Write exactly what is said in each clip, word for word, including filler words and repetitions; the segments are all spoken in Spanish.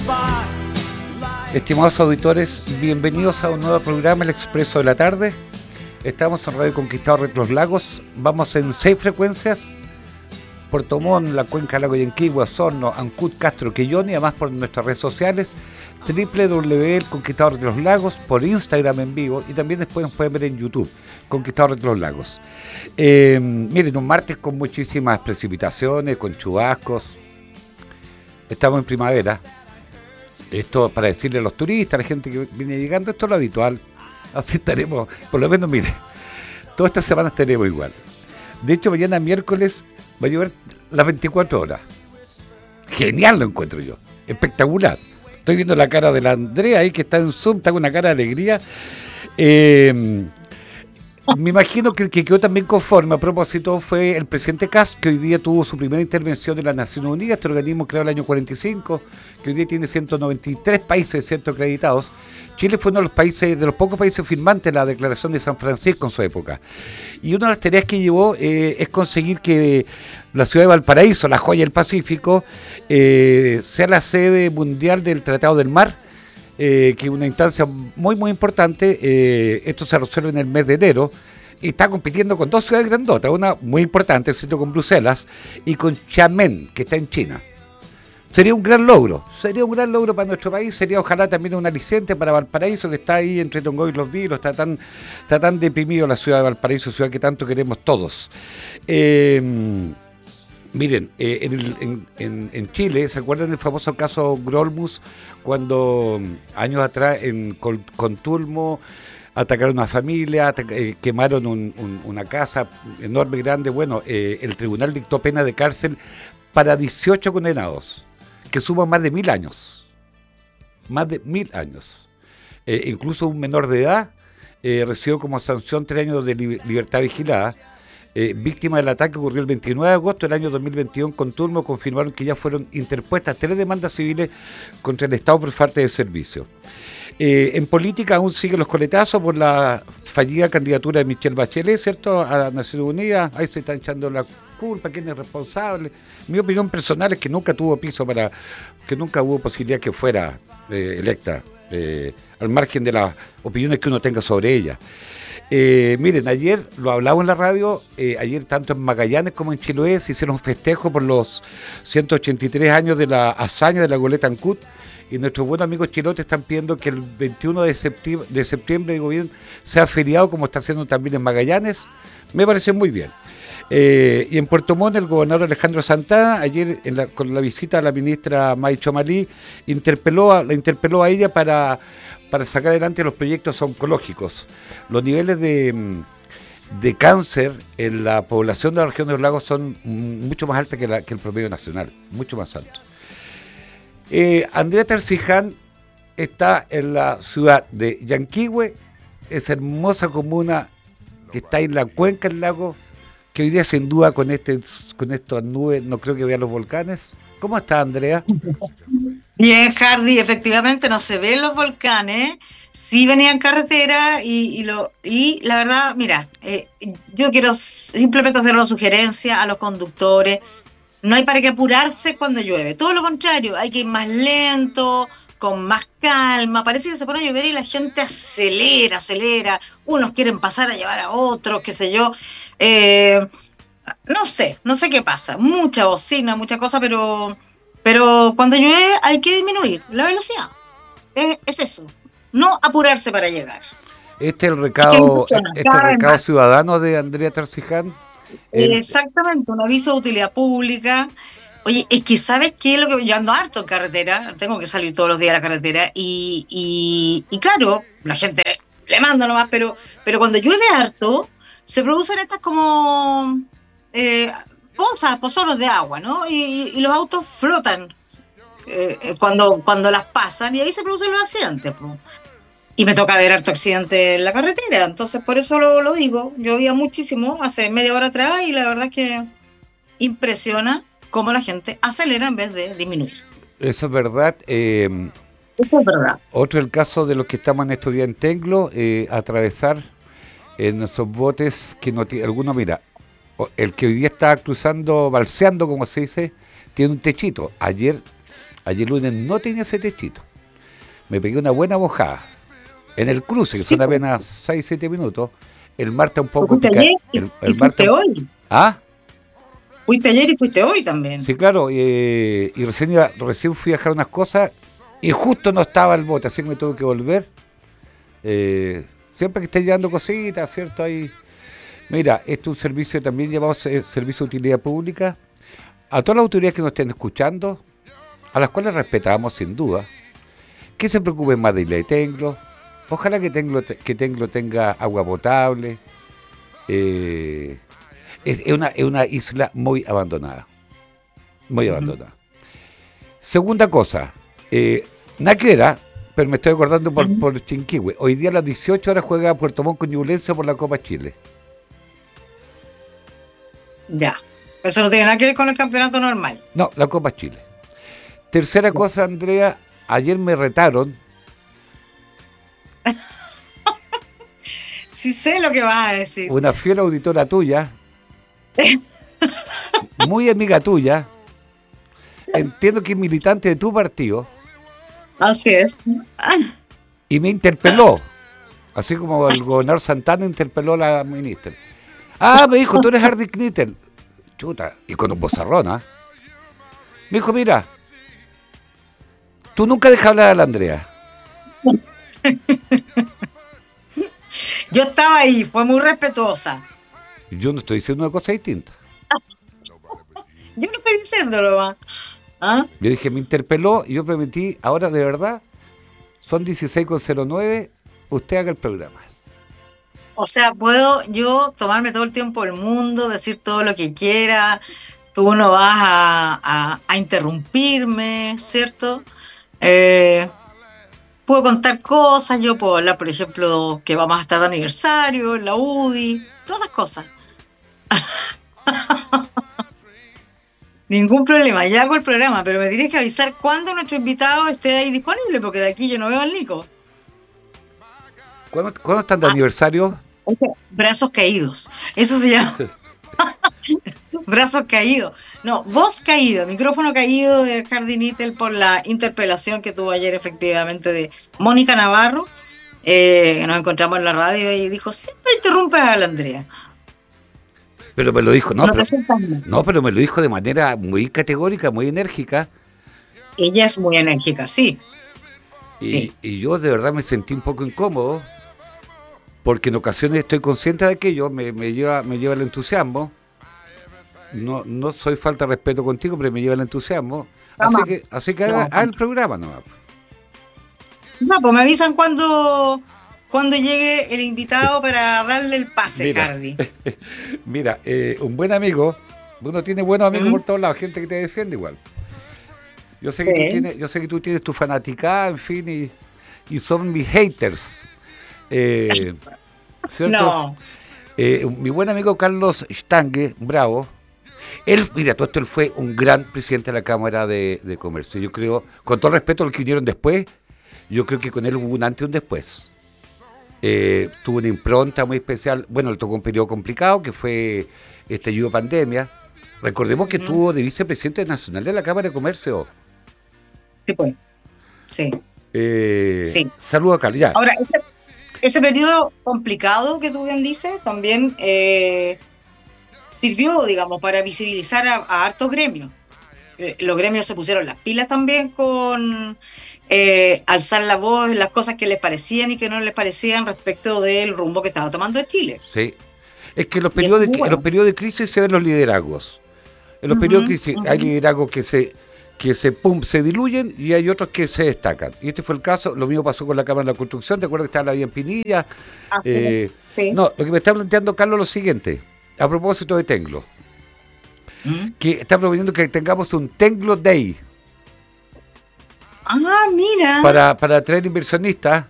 Estimados auditores, bienvenidos a un nuevo programa, El Expreso de la Tarde. Estamos en Radio Conquistador de los Lagos. Vamos en seis frecuencias: Puerto Montt, la Cuenca Lago Yanquihue, Osorno, Ancud, Castro, Quillón, y además por nuestras redes sociales doble u doble u doble u punto el conquistador de los lagos, por Instagram en vivo, y también después nos pueden ver en YouTube, Conquistador de los Lagos. Eh, miren, un martes con muchísimas precipitaciones, con chubascos. Estamos en primavera. Esto para decirle a los turistas, a la gente que viene llegando, esto es lo habitual. Así estaremos, por lo menos, mire, toda esta semana estaremos igual. De hecho, mañana miércoles va a llover las veinticuatro horas. Genial lo encuentro yo, espectacular. Estoy viendo la cara de la Andrea ahí que está en Zoom, está con una cara de alegría. Eh, me imagino que el que quedó también conforme a propósito fue el presidente Kast, que hoy día tuvo su primera intervención en las Naciones Unidas, este organismo creado en el año cuarenta y cinco, que hoy día tiene ciento noventa y tres países cierto acreditados. Chile fue uno de los países, de los pocos países firmantes de la Declaración de San Francisco en su época. Y una de las tareas que llevó eh, es conseguir que la ciudad de Valparaíso, la joya del Pacífico, eh, sea la sede mundial del Tratado del Mar, eh, que es una instancia muy muy importante. Eh, esto se resuelve en el mes de enero. Y está compitiendo con dos ciudades grandotas, una muy importante, el sitio con Bruselas, y con Xiamen, que está en China. Sería un gran logro, sería un gran logro para nuestro país, sería ojalá también un aliciente para Valparaíso, que está ahí entre Tongoy y Los Vilos, está tan, está tan deprimido la ciudad de Valparaíso, ciudad que tanto queremos todos. Eh, miren, eh, en, el, en, en, en Chile, ¿se acuerdan del famoso caso Grolmus, cuando años atrás en Contulmo atacaron a una familia, ataca, eh, quemaron un, un, una casa enorme, grande? Bueno, eh, el tribunal dictó pena de cárcel para dieciocho condenados, que suman más de mil años, más de mil años. Eh, incluso un menor de edad eh, recibió como sanción tres años de li- libertad vigilada. Eh, víctima del ataque ocurrió el veintinueve de agosto del año dos mil veintiuno. Con Turmo confirmaron que ya fueron interpuestas tres demandas civiles contra el Estado por falta de servicio. Eh, en política aún siguen los coletazos por la fallida candidatura de Michelle Bachelet, ¿cierto?, a las Naciones Unidas. Ahí se está echando la culpa, quién es responsable. Mi opinión personal es que nunca tuvo piso para, que nunca hubo posibilidad que fuera eh, electa, eh, al margen de las opiniones que uno tenga sobre ella. Eh, miren, ayer lo hablaba en la radio, eh, ayer tanto en Magallanes como en Chiloé se hicieron festejos por los ciento ochenta y tres años de la hazaña de la goleta Ancud. Y nuestros buenos amigos chilotes están pidiendo que el veintiuno de septiembre, de septiembre digo bien, sea feriado, como está haciendo también en Magallanes. Me parece muy bien. Eh, y en Puerto Montt, el gobernador Alejandro Santana, ayer en la, con la visita a la ministra May Chomalí, interpeló a, la interpeló a ella para, para sacar adelante los proyectos oncológicos. Los niveles de, de cáncer en la población de la región de los lagos son mucho más altos que, la, que el promedio nacional, mucho más altos. Eh, Andrea Terciján está en la ciudad de Yanquihue, esa hermosa comuna que está en la cuenca del lago, que hoy día sin duda con este con estas nubes no creo que vea los volcanes. ¿Cómo está, Andrea? Bien, Hardy, efectivamente no se ven los volcanes, sí venían carretera y, y, lo, y la verdad, mira, eh, yo quiero simplemente hacer una sugerencia a los conductores. No hay para qué apurarse cuando llueve, todo lo contrario, hay que ir más lento, con más calma. Parece que se pone a llover y la gente acelera, acelera, unos quieren pasar a llevar a otros, qué sé yo. Eh, no sé, no sé qué pasa, mucha bocina, mucha cosa, pero, pero cuando llueve hay que disminuir la velocidad, es, es eso, no apurarse para llegar. Este es el recado, este es el recado ciudadano de Andrea Terciján. El... Exactamente, un aviso de utilidad pública. Oye, es que ¿sabes qué es lo que yo ando harto en carretera? Tengo que salir todos los días a la carretera y, y, y claro, la gente le manda nomás, pero, pero cuando llueve harto, se producen estas como eh, pozas, pozoros de agua, ¿no? Y, y los autos flotan eh, cuando, cuando las pasan y ahí se producen los accidentes, pues. Y me toca ver harto accidente en la carretera, entonces por eso lo, lo digo. Llovía muchísimo hace media hora atrás y la verdad es que impresiona cómo la gente acelera en vez de disminuir. Eso es verdad. Eh, Eso es verdad. Otro el caso de los que estamos en estos días en Tenglo, eh, atravesar en esos botes que no tiene, alguno mira, el que hoy día está cruzando, balseando como se dice, tiene un techito. Ayer Ayer lunes no tenía ese techito. Me pegué una buena mojada. En el cruce, que Sí, son pues. apenas seis siete minutos. El martes un Pues poco fuiste pica. ayer y, El, y el martes. fuiste hoy. ¿Ah? Fuiste ayer y fuiste hoy también. Sí, claro. eh, y recién, iba- recién fui a dejar unas cosas y justo no estaba el bote, así que me tuve que volver. Eh, siempre que esté llevando cositas, ¿cierto? Ahí. Mira, este es un servicio también llamado se- Servicio de Utilidad Pública. A todas las autoridades que nos estén escuchando, a las cuales respetamos sin duda, que se preocupen más de Isla de Tenglo. Ojalá que Tenglo, te- que Tenglo tenga agua potable. Eh, es, es una, es una isla muy abandonada, muy Ujú. abandonada. Segunda cosa, eh, nada que era, pero me estoy acordando por, Ujú. por Chinquihue. Hoy día a las dieciocho horas juega Puerto Montt con Ñublense por la Copa Chile. Ya. Eso no tiene nada que ver con el campeonato normal. No, la Copa Chile. Tercera Ya. cosa, Andrea, ayer me retaron, Sí sé lo que vas a decir. una fiel auditora tuya, muy amiga tuya, entiendo que es militante de tu partido, Así es. Ah, y me interpeló, así como el gobernador Santana interpeló a la ministra. Ah, me dijo, tú eres Hardy Knittel. Chuta, y con un bozarrón, ¿ah? Me dijo, mira, tú nunca dejas hablar a la Andrea. yo estaba ahí, fue muy respetuosa. Yo no estoy diciendo una cosa distinta. Yo no estoy diciéndolo, va. ¿Ah? Yo dije, me interpeló y yo prometí, ahora de verdad, son dieciséis con cero nueve, usted haga el programa. O sea, puedo yo tomarme todo el tiempo del mundo, decir todo lo que quiera, tú no vas a, a- a interrumpirme, ¿cierto? Eh, puedo contar cosas, yo puedo hablar, por ejemplo, que vamos a estar de aniversario, la U D I, todas esas cosas. Ningún problema, ya hago el programa, pero me tienes que avisar cuándo nuestro invitado esté ahí disponible, porque de aquí yo no veo al Nico. ¿Cuándo, ¿cuándo están de Ah, aniversario? brazos caídos. Eso se llama brazos caídos. No, voz caído, micrófono caído de Hardy Nittel por la interpelación que tuvo ayer efectivamente de Mónica Navarro. Eh, que nos encontramos en la radio y dijo, siempre interrumpes a la Andrea. Pero me lo dijo, no, No pero, resulta bien. no, pero me lo dijo de manera muy categórica, muy enérgica. Ella es muy enérgica, sí, Y, sí. y yo de verdad me sentí un poco incómodo, porque en ocasiones estoy consciente de aquello, me, me lleva, me lleva el entusiasmo. No, no soy falta de respeto contigo, pero me lleva el entusiasmo. Así Jamás. que, así que haga, No, haga el jamás. programa nomás. No, pues me avisan cuando, cuando llegue el invitado para darle el pase, Mira, Hardy. mira, eh, un buen amigo, uno tiene buenos amigos ¿Mm? por todos lados, gente que te defiende igual. Yo sé que tú Sí. tienes, yo sé que tú tienes tu fanaticada, en fin, y, y son mis haters. Eh, ¿Cierto? No. Eh, mi buen amigo Carlos Stange, bravo, él, mira, todo esto, él fue un gran presidente de la Cámara de, de Comercio. Yo creo, con todo respeto a lo que vinieron después, yo creo que con él hubo un antes y un después. Eh, tuvo una impronta muy especial. Bueno, le tocó un periodo complicado, que fue este ayudo pandemia. Recordemos que Ujú. tuvo de vicepresidente nacional de la Cámara de Comercio. Sí, pues. Sí, Eh, sí. saludos a Carlos, ya. Ahora, ese, ese periodo complicado que tú bien dices, también eh, sirvió, digamos, para visibilizar a, a hartos gremios. Eh, los gremios se pusieron las pilas también con eh, alzar la voz en las cosas que les parecían y que no les parecían respecto del rumbo que estaba tomando Chile. Sí. Es que en los Y eso periodos es de, muy en los bueno. periodos de crisis se ven los liderazgos. En los periodos de Ujú, crisis hay ujú. liderazgos que se que se pum se diluyen y hay otros que se destacan. Y este fue el caso, lo mismo pasó con la Cámara de la Construcción, ¿te acuerdas que estaba la vía en Pinilla? Así es. Eh, Sí. no, lo que me está planteando Carlos es lo siguiente, a propósito de Tenglo, ¿Mm? que está proponiendo que tengamos un Tenglo Day Ah, mira. para, para atraer inversionistas.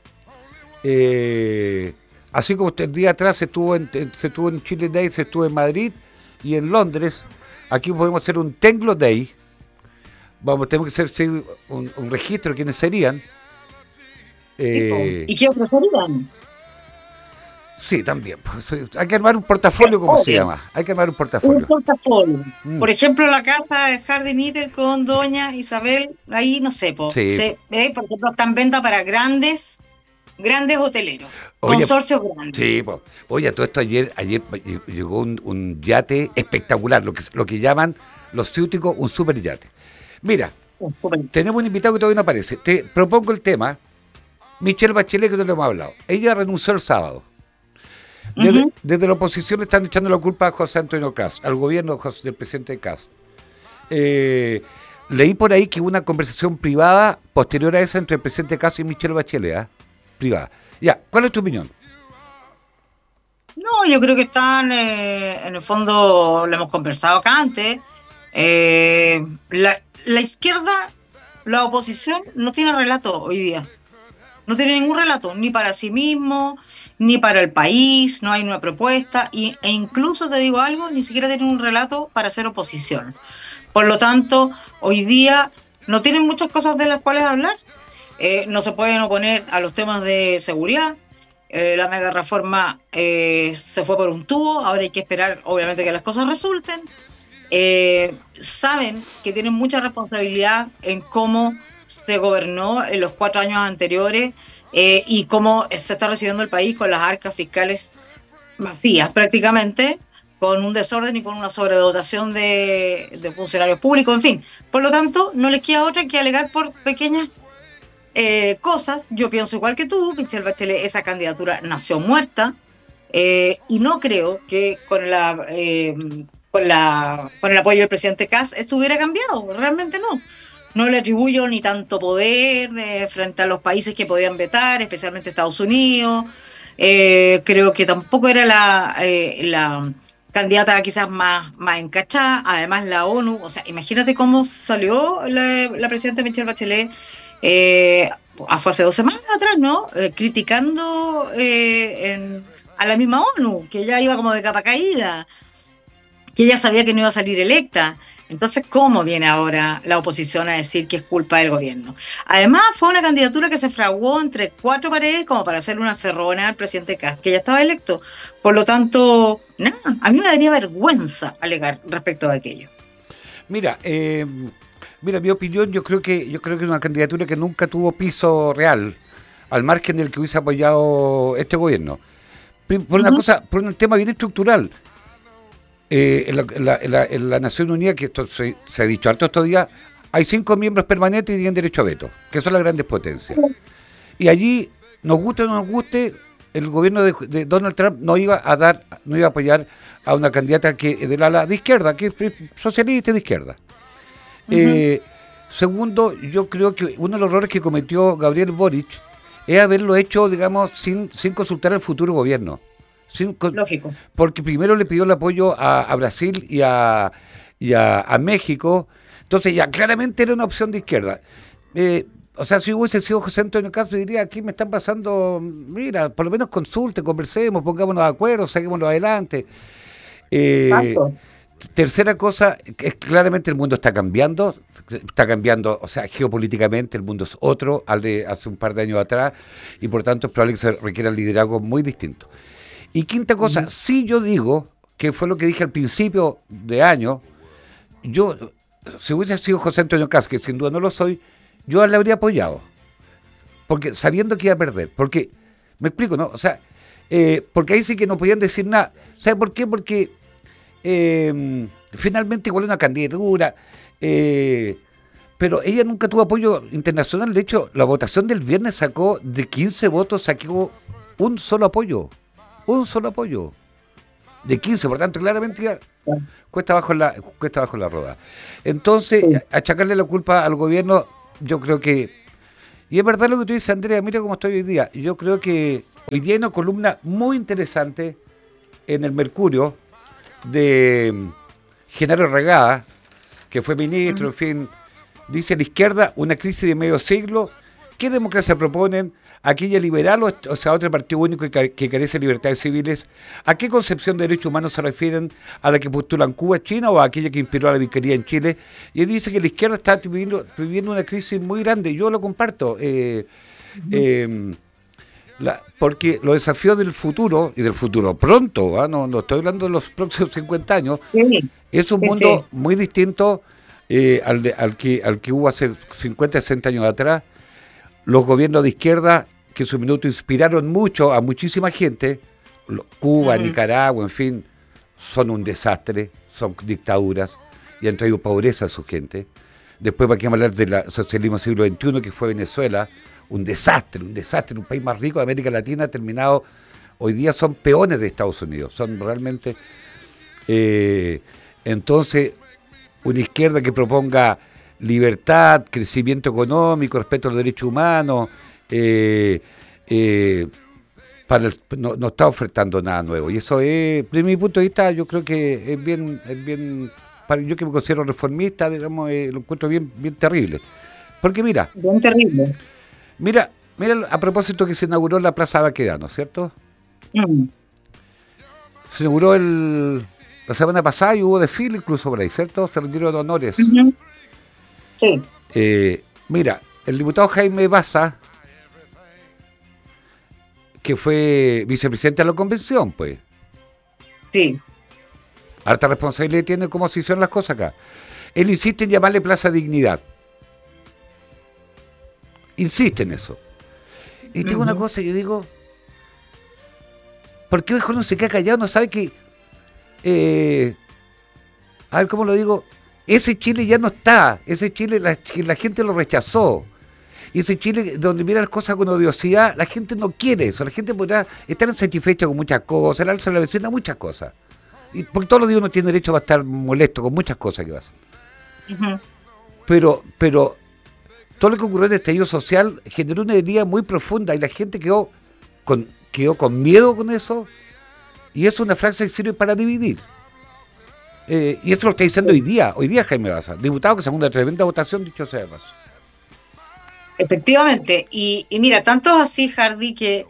Eh, así como usted el día atrás se estuvo en, en- se estuvo en Chile Day, se estuvo en Madrid y en Londres, aquí podemos hacer un Tenglo Day. Vamos, tenemos que hacer sí, un, un registro de quiénes serían. Sí, po. Eh, ¿Y qué ofrecerían? Sí, también. Pues, hay que armar un portafolio, ¿cómo se llama? Hay que armar un portafolio. Un portafolio. Mm. Por ejemplo, la casa de Hardy Mittel con doña Isabel, ahí no sé, po, Sí. se, eh, por ejemplo, está en venta para grandes, grandes hoteleros, Oye, consorcios grandes. Sí, po. Oye, todo esto ayer, ayer llegó un, un yate espectacular, lo que, lo que llaman los ciúticos un super yate. Mira, tenemos un invitado que todavía no aparece. Te propongo el tema. Michelle Bachelet, que no lo hemos hablado. Ella renunció el sábado. Desde, uh-huh. desde la oposición están echando la culpa a José Antonio Kast, al gobierno José, del presidente Kast. Eh, leí por ahí que hubo una conversación privada posterior a esa entre el presidente Kast y Michelle Bachelet, ¿eh? Privada. Ya, ¿cuál es tu opinión? No, yo creo que están, eh, en el fondo, lo hemos conversado acá antes, eh, la, la izquierda, la oposición, no tiene relato hoy día. No tiene ningún relato, ni para sí mismo, ni para el país, no hay una propuesta, y, e incluso, te digo algo, ni siquiera tienen un relato para hacer oposición. Por lo tanto, hoy día no tienen muchas cosas de las cuales hablar. Eh, no se pueden oponer a los temas de seguridad. Eh, la mega reforma eh, se fue por un tubo, ahora hay que esperar, obviamente, que las cosas resulten. Eh, saben que tienen mucha responsabilidad en cómo se gobernó en los cuatro años anteriores eh, y cómo se está recibiendo el país con las arcas fiscales vacías prácticamente, con un desorden y con una sobredotación de, de funcionarios públicos, en fin. Por lo tanto, no les queda otra que alegar por pequeñas eh, cosas. Yo pienso igual que tú, Michelle Bachelet, esa candidatura nació muerta eh, y no creo que con la... Eh, Con, la, con el apoyo del presidente Kast estuviera cambiado, realmente no. No le atribuyo ni tanto poder eh, frente a los países que podían vetar, especialmente Estados Unidos. Eh, creo que tampoco era la, eh, la candidata quizás más, más encachada. Además, la ONU, o sea, imagínate cómo salió la, la presidenta Michelle Bachelet eh, fue hace dos semanas atrás, ¿no? Eh, criticando eh, en, a la misma ONU, que ya iba como de capa caída, que ella sabía que no iba a salir electa. Entonces, ¿cómo viene ahora la oposición a decir que es culpa del gobierno? Además, fue una candidatura que se fraguó entre cuatro paredes como para hacerle una cerrona al presidente Kast, que ya estaba electo. Por lo tanto, nada, a mí me daría vergüenza alegar respecto a aquello. Mira, eh, mira, mi opinión, yo creo que yo creo que es una candidatura que nunca tuvo piso real, al margen del que hubiese apoyado este gobierno. Por una uh-huh. cosa, por un tema bien estructural. Eh, en, la, en, la, en, la, en la Nación Unida, que esto se, se ha dicho harto estos días, hay cinco miembros permanentes y tienen derecho a veto, que son las grandes potencias. Y allí, nos guste o no nos guste, el gobierno de, de Donald Trump no iba a dar, no iba a apoyar a una candidata que del ala de izquierda, que es socialista de izquierda. Uh-huh. Eh, segundo, yo creo que uno de los errores que cometió Gabriel Boric es haberlo hecho, digamos, sin, sin consultar al futuro gobierno. Sin, Lógico. Porque primero le pidió el apoyo a, a Brasil y, a, y a, a México, entonces ya claramente era una opción de izquierda. Eh, o sea, si hubiese sido José Antonio Kast, diría, aquí me están pasando, mira, por lo menos consulte, conversemos, pongámonos de acuerdo, saquémoslo adelante. Eh, tercera cosa, es claramente el mundo está cambiando, está cambiando, o sea, geopolíticamente el mundo es otro al de hace un par de años atrás, y por tanto es probable que se requiera liderazgo muy distinto. Y quinta cosa, uh-huh. sí yo digo, que fue lo que dije al principio de año, yo, si hubiese sido José Antonio Kast, que sin duda no lo soy, yo le habría apoyado, porque sabiendo que iba a perder, porque, me explico, ¿no? O sea, eh, porque ahí sí que no podían decir nada. ¿Sabe por qué? Porque eh, finalmente igual una candidatura, eh, pero ella nunca tuvo apoyo internacional. De hecho, la votación del viernes sacó, de quince votos, sacó un solo apoyo. Un solo apoyo de quince, por tanto claramente ya sí. cuesta abajo la cuesta abajo la roda. Entonces, sí. achacarle la culpa al gobierno, yo creo que, y es verdad lo que tú dices, Andrea, mira cómo estoy hoy día. Yo creo que hoy día hay una columna muy interesante en el Mercurio de Genaro Regada, que fue ministro, uh-huh. en fin, dice la izquierda, una crisis de medio siglo. ¿Qué democracia proponen? ¿Aquella liberal o, o sea, otro partido único que, que carece de libertades civiles? ¿A qué concepción de derechos humanos se refieren? ¿A la que postulan Cuba, China o a aquella que inspiró a la vizquería en Chile? Y él dice que la izquierda está viviendo, viviendo una crisis muy grande. Yo lo comparto. Eh, uh-huh. eh, La, porque los desafíos del futuro, y del futuro pronto, ¿eh? no, no estoy hablando de los próximos cincuenta años, Sí, es un sí, mundo sí. muy distinto eh, al, de, al, que, al que hubo hace cincuenta, sesenta años atrás. Los gobiernos de izquierda, que en su minuto inspiraron mucho a muchísima gente, Cuba, Ujú. Nicaragua, en fin, son un desastre, son dictaduras y han traído pobreza a su gente. Después vamos a hablar del socialismo del siglo veintiuno, que fue Venezuela, un desastre, un desastre, un país más rico de América Latina, ha terminado, hoy día son peones de Estados Unidos, son realmente... Eh, entonces, una izquierda que proponga libertad, crecimiento económico, respeto a los derechos humanos, eh, eh, para el- no, no está ofertando nada nuevo. Y eso es, desde mi punto de vista, yo creo que es bien, es bien, para yo que me considero reformista, digamos, eh, lo encuentro bien, bien terrible. Porque mira, Bien terrible. mira, mira, a propósito que se inauguró la Plaza Baquedano, ¿cierto? Mm. Se inauguró el, la semana pasada y hubo desfile incluso por ahí, ¿cierto? Se rindieron honores. Ujú. Sí, Eh, mira, el diputado Jaime Baza, que fue vicepresidente de la convención, pues, sí. harta responsabilidad tiene cómo se hicieron las cosas acá. Él insiste en llamarle Plaza Dignidad. Insiste en eso. Y tengo una Ujú. cosa, yo digo, ¿por qué mejor no se queda callado? No sabe que, eh, a ver cómo lo digo, ese Chile ya no está, ese Chile la, la gente lo rechazó. Y ese Chile donde mira las cosas con odiosidad, la gente no quiere eso, la gente podrá estar insatisfecha con muchas cosas, el alza de la vecina, muchas cosas. Y porque todos los días uno tiene derecho a estar molesto con muchas cosas que pasan. Ujú. Pero, pero todo lo que ocurrió en el estallido social generó una herida muy profunda y la gente quedó con, quedó con miedo con eso. Y eso es una frase que sirve para dividir. Eh, y eso lo está diciendo hoy día, hoy día Jaime Baza, diputado que sacó una tremenda votación, dicho sea de paso. Efectivamente. Y, y mira, tanto es así, Hardy, que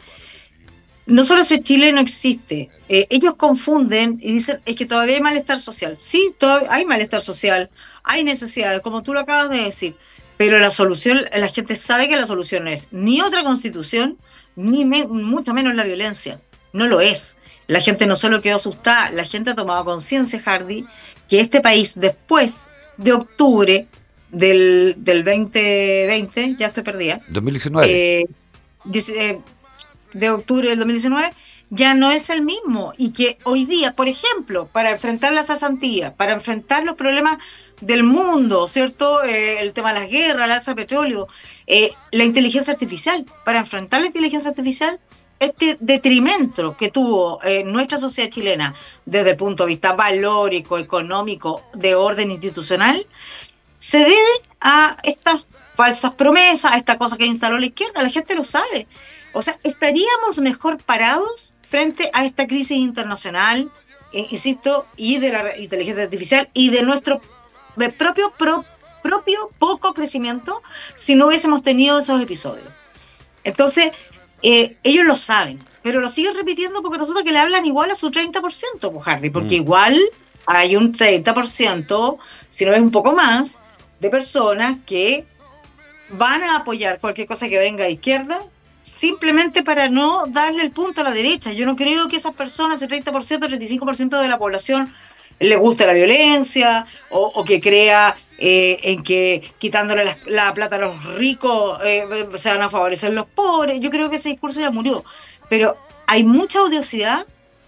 no solo ese Chile no existe. Eh, ellos confunden y dicen, es que todavía hay malestar social. Sí, todavía hay malestar social, hay necesidades, como tú lo acabas de decir, pero la solución, la gente sabe que la solución no es ni otra constitución, ni me- mucho menos la violencia. No lo es. La gente no solo quedó asustada, la gente ha tomado conciencia, Hardy, que este país después de octubre del, del dos mil veinte, ya estoy perdida, dos mil diecinueve. eh, dice- eh, de octubre del dos mil diecinueve ya no es el mismo y que hoy día, por ejemplo, para enfrentar la cesantía, para enfrentar los problemas del mundo, ¿cierto? Eh, el tema de las guerras, el alza de petróleo, eh, la inteligencia artificial, para enfrentar la inteligencia artificial, este detrimento que tuvo eh, nuestra sociedad chilena desde el punto de vista valórico, económico, de orden institucional, se debe a estas falsas promesas, a esta cosa que instaló la izquierda, la gente lo sabe. O sea, estaríamos mejor parados frente a esta crisis internacional, eh, insisto, y de la inteligencia artificial y de nuestro de propio, pro, propio poco crecimiento si no hubiésemos tenido esos episodios. Entonces, eh, ellos lo saben, pero lo siguen repitiendo porque resulta que le hablan igual a su treinta por ciento, pues, Hardy, porque Mm. igual hay un treinta por ciento, si no es un poco más, de personas que van a apoyar cualquier cosa que venga a izquierda simplemente para no darle el punto a la derecha. Yo no creo que esas personas, el treinta por ciento, treinta y cinco por ciento de la población, le guste la violencia o, o que crea eh, en que quitándole la, la, plata a los ricos eh, se van a favorecer los pobres. Yo creo que ese discurso ya murió. Pero hay mucha odiosidad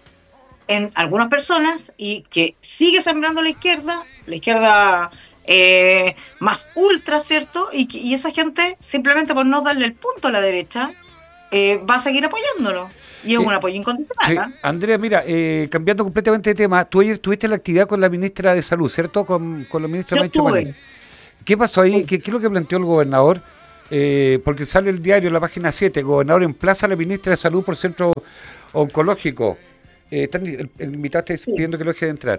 en algunas personas y que sigue sembrando la izquierda, la izquierda eh, más ultra, ¿cierto? Y, y esa gente, simplemente por no darle el punto a la derecha, eh, va a seguir apoyándolo. Y es Eh, un apoyo incondicional. sí, ¿Eh? Andrea, mira, eh, cambiando completamente de tema, tú ayer tuviste la actividad con la ministra de Salud, ¿cierto? Con, con la ministra Yo Mencho Maní. estuve. ¿Qué pasó ahí? Sí. ¿Qué, qué es lo que planteó el gobernador? Eh, porque sale el diario, la página siete, gobernador emplaza a la ministra de Salud por centro oncológico. Eh, están- el, el invitado está Sí. pidiendo que lo deje de entrar.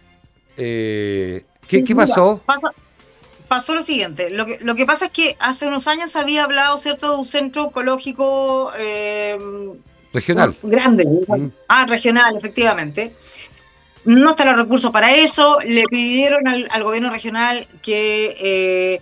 Eh, ¿qué, Sí, ¿Qué mira, pasó? pasa, pasó lo siguiente. Lo que, lo que pasa es que hace unos años se había hablado, ¿cierto?, de un centro oncológico eh, Regional. grande, Mm. ah, regional, efectivamente. No están los recursos para eso. Le pidieron al, al gobierno regional que eh,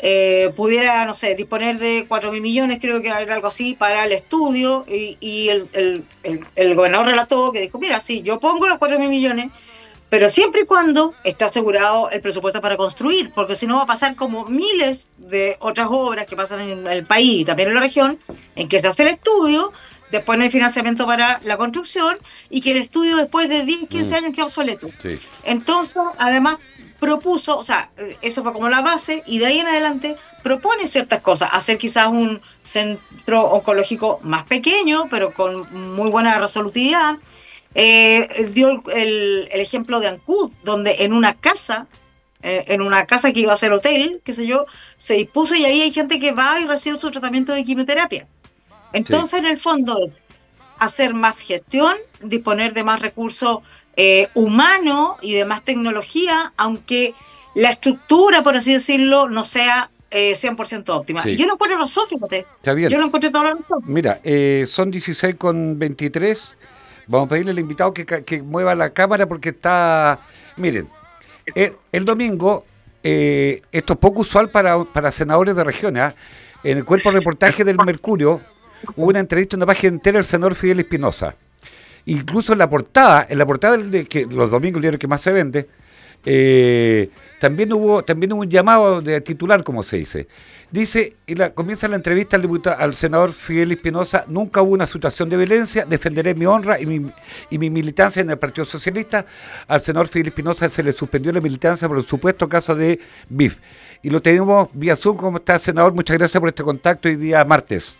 eh, pudiera, no sé, disponer de cuatro mil millones, creo que era algo así, para el estudio, y, y el, el, el, el gobernador relató que dijo, mira, sí, yo pongo los cuatro mil millones, pero siempre y cuando esté asegurado el presupuesto para construir, porque si no va a pasar como miles de otras obras que pasan en el país y también en la región, en que se hace el estudio, después no hay financiamiento para la construcción y que el estudio después de diez, quince Mm, años queda obsoleto. sí, Entonces, además, propuso, o sea, eso fue como la base, y de ahí en adelante propone ciertas cosas, hacer quizás un centro oncológico más pequeño, pero con muy buena resolutividad. Eh, dio el, el, el ejemplo de Ancud, donde en una casa, eh, en una casa que iba a ser hotel, qué sé yo, se dispuso y ahí hay gente que va y recibe su tratamiento de quimioterapia. sí. Entonces, en el fondo es hacer más gestión, disponer de más recursos eh, humanos y de más tecnología, aunque la estructura, por así decirlo, no sea eh, cien por ciento óptima. Y Sí, yo no encuentro razón, fíjate. está bien. Yo no encuentro toda la razón. Mira, eh, son dieciséis con veintitrés. Vamos a pedirle al invitado que, ca- que mueva la cámara porque está... Miren, el, el domingo, eh, esto es poco usual para, para senadores de regiones, ¿ah? En el cuerpo de reportaje del Mercurio hubo una entrevista, una página entera del senador Fidel Espinosa. Incluso en la portada, en la portada del, de que los domingos el diario que más se vende, eh, también hubo también hubo un llamado de titular, como se dice. Dice, y la, comienza la entrevista al, diputado, al senador Fidel Espinosa: nunca hubo una situación de violencia, defenderé mi honra y mi, y mi militancia en el Partido Socialista. Al senador Fidel Espinosa se le suspendió la militancia por el supuesto caso de B I F. Y lo tenemos vía Zoom. ¿Cómo está, senador? Muchas gracias por este contacto hoy día martes.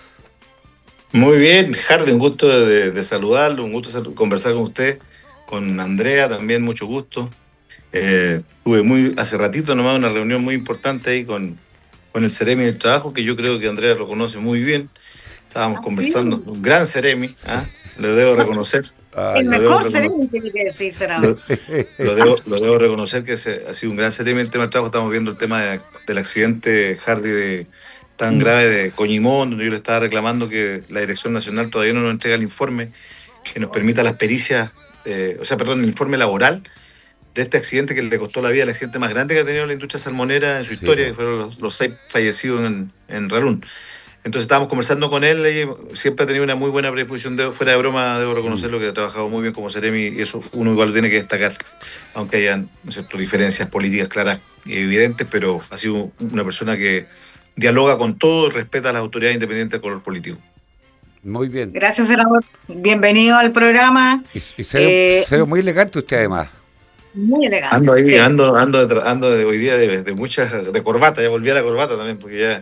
Muy bien, Hardy, un gusto de, de saludarlo, un gusto sal- conversar con usted, con Andrea también, mucho gusto. Eh, tuve muy, hace ratito nomás una reunión muy importante ahí con, con el Ceremi del Trabajo, que yo creo que Andrea lo conoce muy bien. Estábamos conversando, Así. un gran Ceremi, ¿ah? Lo debo reconocer, Ah, El ya. lo debo mejor reconocer. sereno, tiene que decir, senador. Lo, lo debo, lo debo reconocer que se, ha sido un gran Ceremi el tema del trabajo. Estamos viendo el tema de- del accidente, Hardy, de, tan grave de Coñimón, donde yo le estaba reclamando que la Dirección Nacional todavía no nos entrega el informe que nos permita las pericias, eh, o sea, perdón, el informe laboral de este accidente que le costó la vida, el accidente más grande que ha tenido la industria salmonera en su Sí, historia, que po. fueron los, los seis fallecidos en, en Ralún. Entonces estábamos conversando con él, y siempre ha tenido una muy buena predisposición, de, fuera de broma, debo Mm. reconocerlo, que ha trabajado muy bien como Seremi, y eso uno igual lo tiene que destacar, aunque hayan, ¿no es cierto?, diferencias políticas claras y evidentes, pero ha sido una persona que dialoga con todo y respeta a las autoridades independientes del color político. Muy bien. Gracias, senador. Bienvenido al programa. Y, y se, ve, Eh, se ve muy elegante usted además. muy Ando elegante, ahí, sí. ando, ando, de, ando de hoy día de, de muchas, de corbata, ya volví a la corbata también, porque ya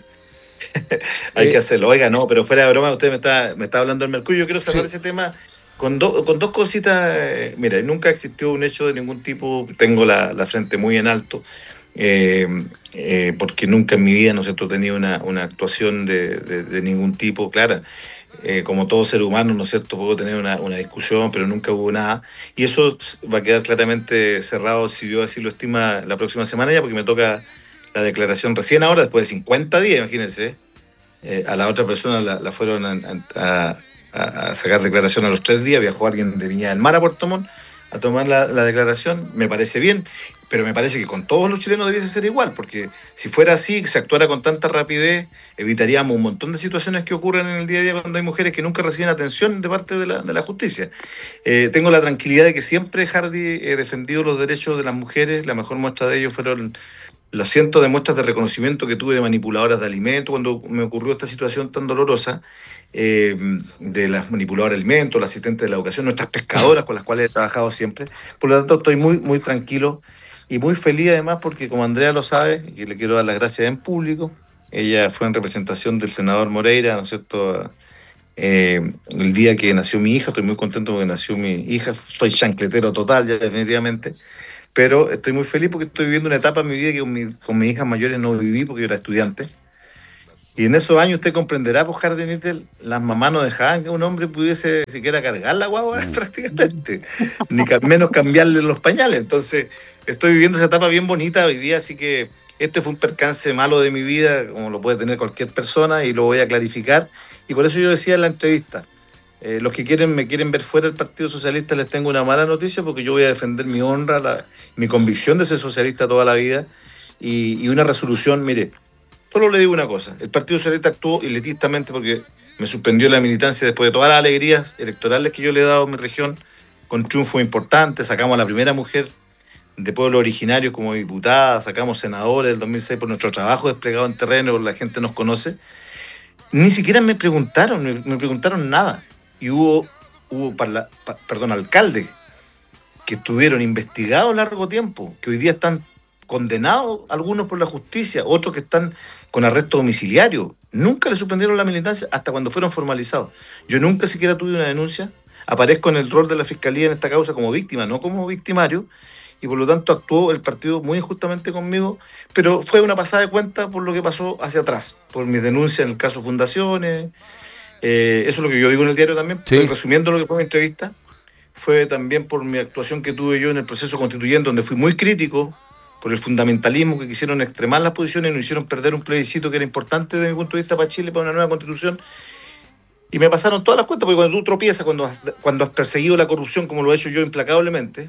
hay que Eh, hacerlo. Oiga, no, pero fuera de broma, usted me está, me está hablando del Mercurio. Yo quiero cerrar sí, ese tema con, do, con dos cositas. Eh, mira, nunca existió un hecho de ningún tipo. Tengo la, la frente muy en alto, eh, eh, porque nunca en mi vida, ¿no es cierto?, he tenido una, una actuación de, de, de ningún tipo, clara. Eh, como todo ser humano, ¿no es cierto?, puedo tener una, una discusión, pero nunca hubo nada. Y eso va a quedar claramente cerrado, si Dios así lo estima, la próxima semana ya, porque me toca la declaración recién ahora, después de cincuenta días, imagínense. Eh, a la otra persona la, la fueron a, a, a, a sacar declaración a los tres días. Viajó alguien de Viña del Mar a Puerto Montt a tomar la, la declaración. Me parece bien, pero me parece que con todos los chilenos debiese ser igual, porque si fuera así, se actuara con tanta rapidez, evitaríamos un montón de situaciones que ocurren en el día a día cuando hay mujeres que nunca reciben atención de parte de la, de la justicia. Eh, tengo la tranquilidad de que siempre, Hardy, he defendido los derechos de las mujeres. La mejor muestra de ello fueron los cientos de muestras de reconocimiento que tuve de manipuladoras de alimentos cuando me ocurrió esta situación tan dolorosa, eh, de las manipuladoras de alimentos, las asistentes de la educación, nuestras pescadoras con las cuales he trabajado siempre. Por lo tanto, estoy muy, muy tranquilo y muy feliz además porque, como Andrea lo sabe, y le quiero dar las gracias en público, ella fue en representación del senador Moreira, ¿no es cierto?, eh, el día que nació mi hija. Estoy muy contento porque nació mi hija. Soy chancletero total, ya definitivamente, pero estoy muy feliz porque estoy viviendo una etapa en mi vida que con, mi, con mis hijas mayores no viví porque yo era estudiante. Y en esos años usted comprenderá, pues, Jardinitel, las mamás no dejaban que un hombre pudiese siquiera cargar la guagua mm, prácticamente, ni ca- menos cambiarle los pañales. Entonces, estoy viviendo esa etapa bien bonita hoy día, así que este fue un percance malo de mi vida, como lo puede tener cualquier persona, y lo voy a clarificar. Y por eso yo decía en la entrevista, eh, los que quieren me quieren ver fuera del Partido Socialista, les tengo una mala noticia, porque yo voy a defender mi honra, la, mi convicción de ser socialista toda la vida, y, y una resolución, mire. Solo le digo una cosa, el Partido Socialista actuó elitistamente porque me suspendió la militancia después de todas las alegrías electorales que yo le he dado a mi región, con triunfos importantes, sacamos a la primera mujer de pueblo originario como diputada, sacamos senadores del dos mil seis por nuestro trabajo desplegado en terreno, por la gente nos conoce. Ni siquiera me preguntaron, me, me preguntaron nada. Y hubo, hubo parla, pa, perdón, alcaldes que estuvieron investigados largo tiempo, que hoy día están condenados, algunos por la justicia, otros que están con arresto domiciliario. Nunca le suspendieron la militancia hasta cuando fueron formalizados. Yo nunca siquiera tuve una denuncia, aparezco en el rol de la Fiscalía en esta causa como víctima, no como victimario, y por lo tanto actuó el partido muy injustamente conmigo, pero fue una pasada de cuenta por lo que pasó hacia atrás, por mis denuncias en el caso Fundaciones, eh, eso es lo que yo digo en el diario también, Sí. estoy resumiendo lo que fue mi entrevista, fue también por mi actuación que tuve yo en el proceso constituyente, donde fui muy crítico por el fundamentalismo que quisieron extremar las posiciones y nos hicieron perder un plebiscito que era importante desde mi punto de vista para Chile, para una nueva constitución. Y me pasaron todas las cuentas, porque cuando tú tropiezas, cuando has, cuando has perseguido la corrupción, como lo he hecho yo implacablemente,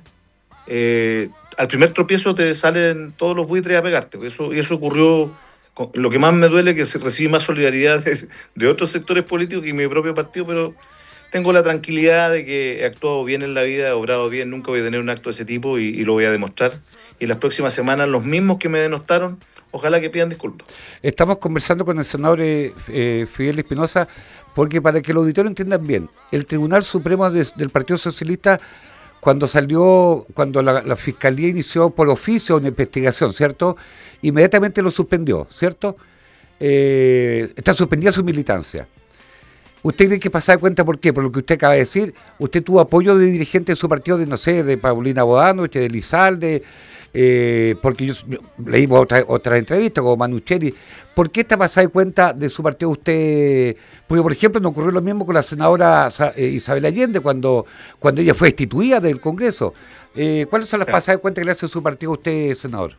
eh, al primer tropiezo te salen todos los buitres a pegarte. Eso, y eso ocurrió, con, lo que más me duele es que se recibí más solidaridad de, de otros sectores políticos que mi propio partido, pero tengo la tranquilidad de que he actuado bien en la vida, he obrado bien, nunca voy a tener un acto de ese tipo y, y lo voy a demostrar. Y en las próximas semanas los mismos que me denostaron, ojalá que pidan disculpas. Estamos conversando con el senador eh, eh, Fidel Espinosa, porque para que los auditores entiendan bien, el Tribunal Supremo de, del Partido Socialista, cuando salió, cuando la, la Fiscalía inició por oficio una investigación, ¿cierto? Inmediatamente lo suspendió, ¿cierto? Eh, está suspendida su militancia. ¿Usted cree que pasa de cuenta por qué? Por lo que usted acaba de decir, usted tuvo apoyo de dirigentes de su partido, de no sé, de Paulina Bodanovich, de Elizalde, eh, porque yo, yo leímos otra, otra entrevista como Manucheri. ¿Por qué está pasada de cuenta de su partido usted? Porque, por ejemplo, no ocurrió lo mismo con la senadora Isabel Allende cuando, cuando ella fue destituida del Congreso. Eh, ¿Cuáles son las pasadas de cuenta que le hace su partido a usted, senador?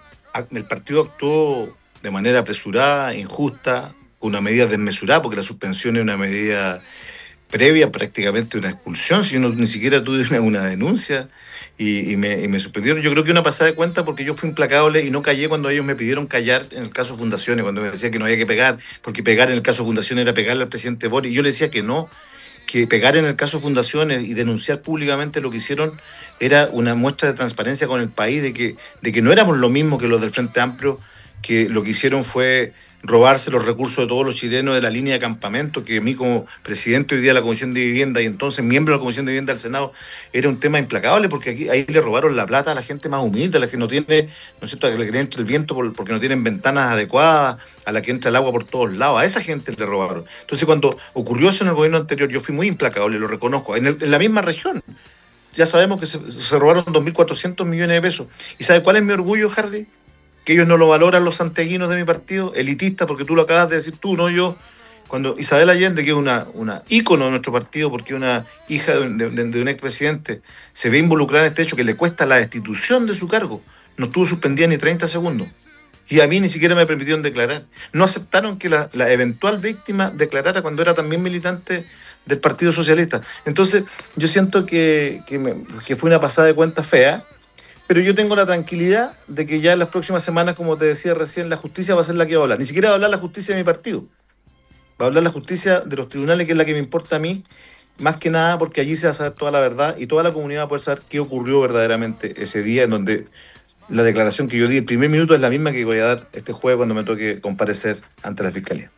El partido actuó de manera apresurada, injusta, con una medida desmesurada, porque la suspensión es una medida previa prácticamente a una expulsión, si yo no, ni siquiera tuve una, una denuncia y, y, me, y me suspendieron. Yo creo que una pasada de cuenta porque yo fui implacable y no callé cuando ellos me pidieron callar en el caso Fundaciones, cuando me decían que no había que pegar, porque pegar en el caso Fundaciones era pegarle al presidente Boric, y yo le decía que no, que pegar en el caso Fundaciones y denunciar públicamente lo que hicieron era una muestra de transparencia con el país, de que, de que no éramos lo mismo que los del Frente Amplio, que lo que hicieron fue robarse los recursos de todos los chilenos de la línea de campamento, que a mí como presidente hoy día de la Comisión de Vivienda y entonces miembro de la Comisión de Vivienda del Senado, era un tema implacable, porque aquí ahí le robaron la plata a la gente más humilde, a la que no tiene, ¿no es cierto?, a la que le entra el viento por, porque no tienen ventanas adecuadas, a la que entra el agua por todos lados, a esa gente le robaron. Entonces cuando ocurrió eso en el gobierno anterior, yo fui muy implacable, lo reconozco, en, el, en la misma región. Ya sabemos que se, se robaron dos mil cuatrocientos millones de pesos. ¿Y sabe cuál es mi orgullo, Hardy? Que ellos no lo valoran los santiaguinos de mi partido, elitista, porque tú lo acabas de decir tú, no yo. Cuando Isabel Allende, que es una, una ícono de nuestro partido, porque es una hija de, de, de un expresidente, se ve involucrada en este hecho que le cuesta la destitución de su cargo, no estuvo suspendida ni treinta segundos. Y a mí ni siquiera me permitieron declarar. No aceptaron que la, la eventual víctima declarara cuando era también militante del Partido Socialista. Entonces, yo siento que, que, me, que fue una pasada de cuenta fea, pero yo tengo la tranquilidad de que ya en las próximas semanas, como te decía recién, la justicia va a ser la que va a hablar. Ni siquiera va a hablar la justicia de mi partido. Va a hablar la justicia de los tribunales, que es la que me importa a mí, más que nada porque allí se va a saber toda la verdad y toda la comunidad va a poder saber qué ocurrió verdaderamente ese día, en donde la declaración que yo di el primer minuto es la misma que voy a dar este jueves cuando me toque comparecer ante la Fiscalía.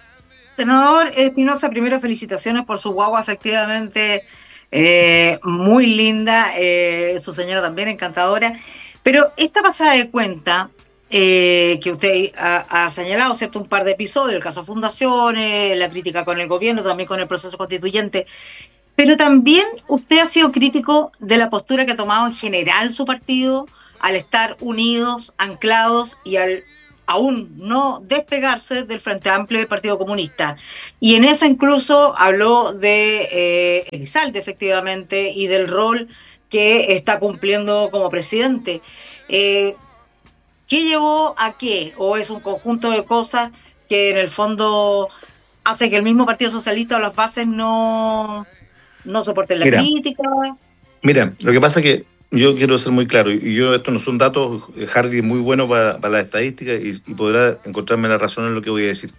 Senador Espinosa, primero felicitaciones por su guagua, efectivamente eh, muy linda, eh, su señora también encantadora, pero esta pasada de cuenta eh, que usted ha, ha señalado, ¿cierto?, un par de episodios, el caso Fundaciones, la crítica con el gobierno, también con el proceso constituyente, pero también usted ha sido crítico de la postura que ha tomado en general su partido al estar unidos, anclados y al aún no despegarse del Frente Amplio y del Partido Comunista. Y en eso incluso habló de eh, Elizalde, efectivamente, y del rol que está cumpliendo como presidente. Eh, ¿Qué llevó a qué? ¿O es un conjunto de cosas que en el fondo hace que el mismo Partido Socialista o las bases no, no soporten la Mira, crítica? Mira, lo que pasa es que yo quiero ser muy claro, y yo estos no son datos, Hardy es muy bueno para, para las estadísticas y, y podrá encontrarme la razón en lo que voy a decir.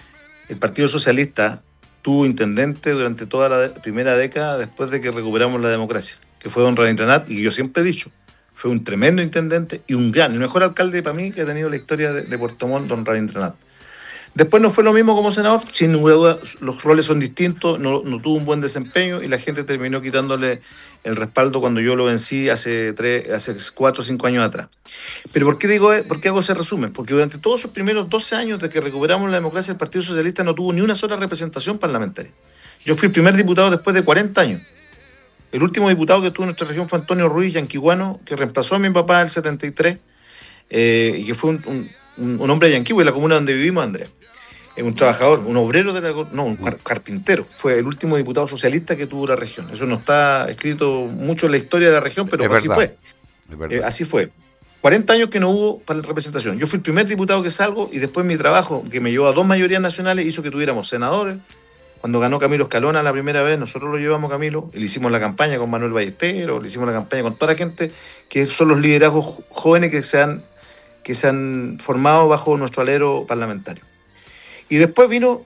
El Partido Socialista tuvo intendente durante toda la de- primera década después de que recuperamos la democracia, que fue don Rabindranath, y yo siempre he dicho, fue un tremendo intendente y un gran, el mejor alcalde para mí que ha tenido la historia de, de Puerto Montt, don Rabindranath. Después no fue lo mismo como senador, sin ninguna duda los roles son distintos, no, no tuvo un buen desempeño y la gente terminó quitándole el respaldo cuando yo lo vencí hace tres, hace cuatro o cinco años atrás. Pero ¿por qué digo, por qué hago ese resumen? Porque durante todos esos primeros doce años de que recuperamos la democracia, el Partido Socialista no tuvo ni una sola representación parlamentaria. Yo fui el primer diputado después de cuarenta años. El último diputado que tuvo en nuestra región fue Antonio Ruiz, yanquiguano, que reemplazó a mi papá en el setenta y tres, eh, y que fue un, un, un hombre de Yanquihue, la comuna donde vivimos, Andrea. Es un trabajador, un obrero de la... No, un car- carpintero. Fue el último diputado socialista que tuvo la región. Eso no está escrito mucho en la historia de la región, pero Es así verdad, fue. es Eh, verdad. así fue. cuarenta años que no hubo para la representación. Yo fui el primer diputado que salgo y después mi trabajo, que me llevó a dos mayorías nacionales, hizo que tuviéramos senadores. Cuando ganó Camilo Escalona la primera vez, nosotros lo llevamos a Camilo y le hicimos la campaña con Manuel Ballesteros, le hicimos la campaña con toda la gente que son los liderazgos jo- jóvenes que se han, que se han formado bajo nuestro alero parlamentario. Y después vino